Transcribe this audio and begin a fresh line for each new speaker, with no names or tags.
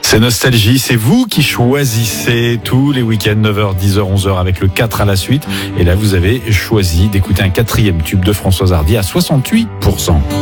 C'est Nostalgie, c'est vous qui choisissez tous les week-ends 9h, 10h, 11h avec le 4 à la suite. Et là, vous avez choisi d'écouter un 4e tube de Françoise Hardy à 68%.